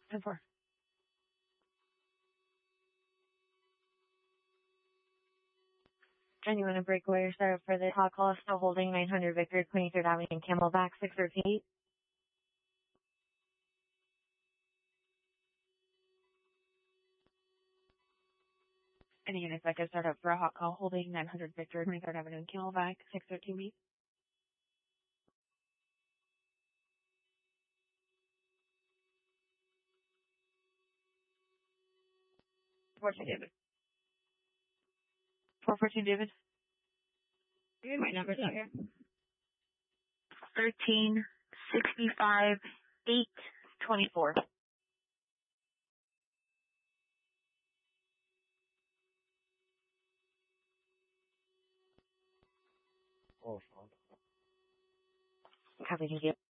10-4. Genuine and breakaway startup for the hot call, still holding 900 Victor, 23rd Avenue, Camelback, 6 repeat. Any units that get started up for a hot call, holding 900 Victor, 23rd Avenue, Camelback, 613 beat. David. 414 David. My number's out here. 13, 65, 8, 24. Oh, fun. Copy, thank you.